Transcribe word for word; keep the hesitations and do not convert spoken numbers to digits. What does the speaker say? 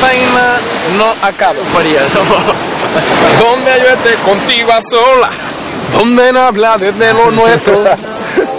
vaina no acaba. María, Donde yo esté contigo a sola, donde no habla desde lo nuestro.